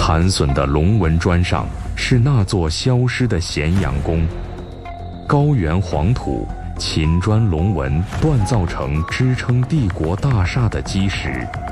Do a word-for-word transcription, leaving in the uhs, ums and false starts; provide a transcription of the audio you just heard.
残损的龙纹砖上是那座消失的咸阳宫。高原黄土、秦砖龙纹锻造成支撑帝国大厦的基石。